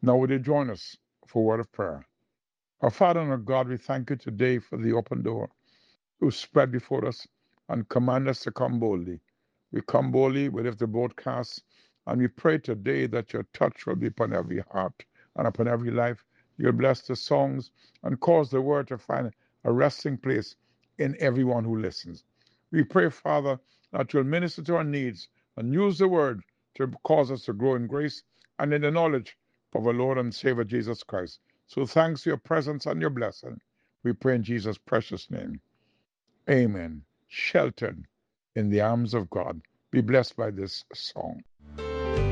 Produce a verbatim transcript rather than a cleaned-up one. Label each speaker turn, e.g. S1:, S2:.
S1: Now would you join us for a word of prayer? Our Father and our God, we thank you today for the open door who spread before us and command us to come boldly. We come boldly with the broadcast, and we pray today that your touch will be upon every heart and upon every life. You'll bless the songs and cause the word to find a resting place in everyone who listens. We pray, Father, that you'll minister to our needs and use the word to cause us to grow in grace and in the knowledge of our Lord and Savior Jesus Christ. So thanks for your presence and your blessing. We pray in Jesus' precious name. Amen. Sheltered in the arms of God. Be blessed by this song.